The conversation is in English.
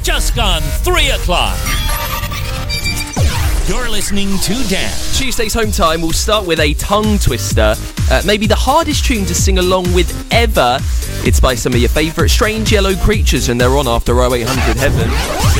just gone 3 o'clock. You're listening to Dan. Tuesday's home time will start with a tongue twister. Maybe the hardest tune to sing along with ever. It's by some of your favourite strange yellow creatures, and they're on after 0800 Heaven.